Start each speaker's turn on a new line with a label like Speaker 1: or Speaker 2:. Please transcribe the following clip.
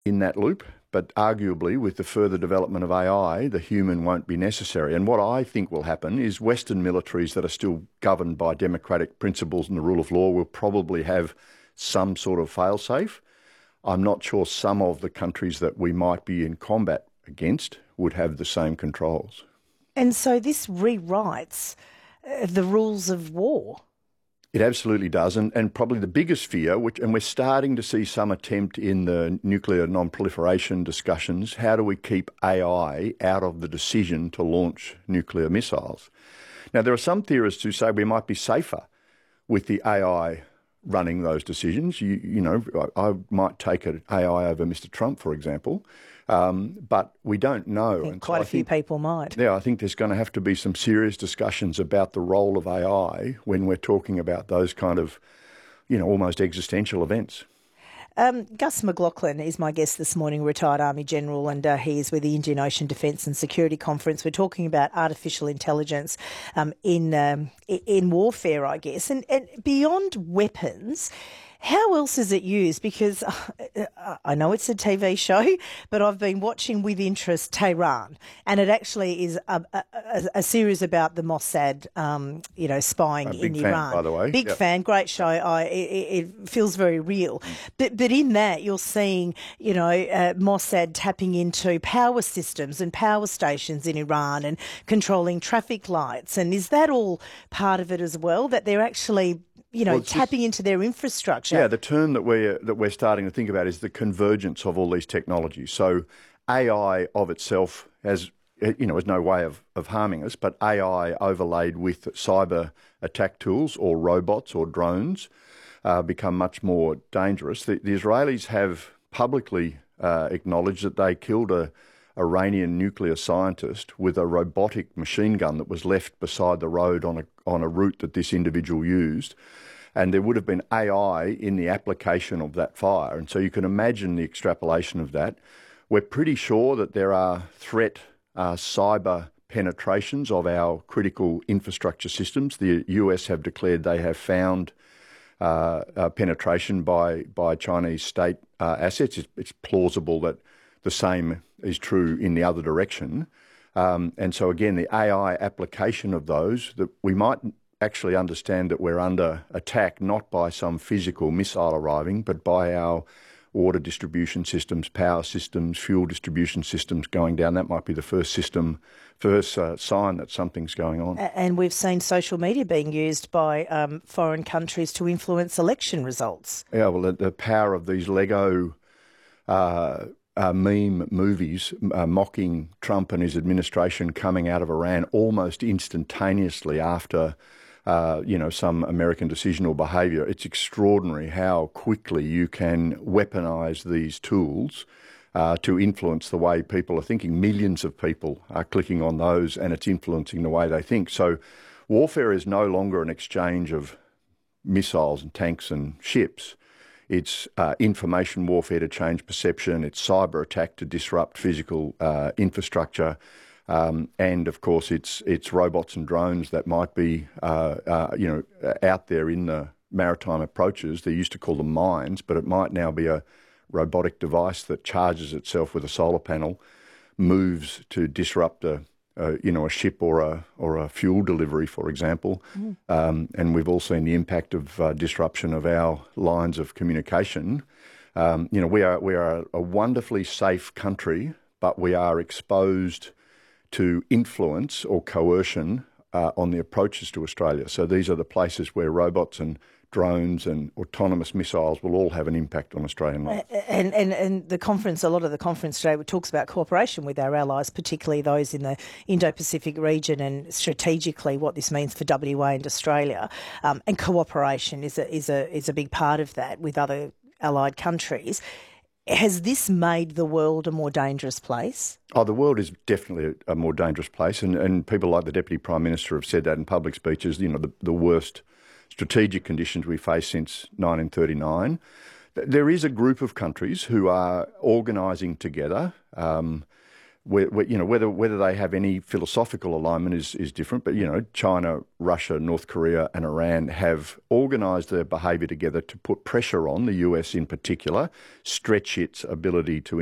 Speaker 1: in that loop, but arguably with the further development of AI, the human won't be necessary. And what I think will happen is Western militaries that are still governed by democratic principles and the rule of law will probably have some sort of fail-safe. I'm not sure some of the countries that we might be in combat against would have the same controls.
Speaker 2: And so this rewrites the rules of war.
Speaker 1: It absolutely does. And probably the biggest fear, and we're starting to see some attempt in the nuclear non-proliferation discussions, how do we keep AI out of the decision to launch nuclear missiles? Now, there are some theorists who say we might be safer with the AI running those decisions. You know, I might take an AI over Mr. Trump, for example, but we don't know.
Speaker 2: I think quite a few people might.
Speaker 1: Yeah, I think there's going to have to be some serious discussions about the role of AI when we're talking about those kind of, you know, almost existential events.
Speaker 2: Gus McLaughlin is my guest this morning, retired Army General, and he is with the Indian Ocean Defence and Security Conference. We're talking about artificial intelligence in warfare, I guess. And beyond weapons, how else is it used? Because I know it's a TV show, but I've been watching with interest Tehran, and it actually is a series about the Mossad, spying in
Speaker 1: Big fan,
Speaker 2: Iran.
Speaker 1: by the way.
Speaker 2: Big fan, great show. It feels very real. But in that, you're seeing, Mossad tapping into power systems and power stations in Iran and controlling traffic lights. And is that all part of it as well, that they're actually tapping into their infrastructure?
Speaker 1: Yeah, the term that we're starting to think about is the convergence of all these technologies. So AI of itself has no way of harming us, but AI overlaid with cyber attack tools or robots or drones become much more dangerous. The Israelis have publicly acknowledged that they killed a Iranian nuclear scientist with a robotic machine gun that was left beside the road on a route that this individual used. And there would have been AI in the application of that fire. And so you can imagine the extrapolation of that. We're pretty sure that there are threat cyber penetrations of our critical infrastructure systems. The US have declared they have found penetration by Chinese state assets. It's plausible that the same is true in the other direction. And so again, the AI application of those, that we might actually understand that we're under attack not by some physical missile arriving, but by our water distribution systems, power systems, fuel distribution systems going down. That might be the first sign that something's going on.
Speaker 2: And we've seen social media being used by foreign countries to influence election results.
Speaker 1: Yeah, well, the power of these Lego meme movies mocking Trump and his administration coming out of Iran almost instantaneously after some American decision or behaviour. It's extraordinary how quickly you can weaponise these tools to influence the way people are thinking. Millions of people are clicking on those and it's influencing the way they think. So warfare is no longer an exchange of missiles and tanks and ships. It's information warfare to change perception. It's cyber attack to disrupt physical infrastructure. And, of course, it's robots and drones that might be, out there in the maritime approaches. They used to call them mines, but it might now be a robotic device that charges itself with a solar panel, moves to disrupt a ship or a fuel delivery, for example. And we've all seen the impact of disruption of our lines of communication. We are a wonderfully safe country, but we are exposed to influence or coercion on the approaches to Australia. So these are the places where robots and drones and autonomous missiles will all have an impact on Australian life.
Speaker 2: And the conference, a lot of the conference today talks about cooperation with our allies, particularly those in the Indo-Pacific region, and strategically what this means for WA and Australia. And cooperation is a big part of that with other allied countries. Has this made the world a more dangerous place?
Speaker 1: Oh, the world is definitely a more dangerous place, and people like the Deputy Prime Minister have said that in public speeches, the worst strategic conditions we face since 1939. There is a group of countries who are organising together. whether they have any philosophical alignment is different. But China, Russia, North Korea, and Iran have organised their behaviour together to put pressure on the US in particular, stretch its ability to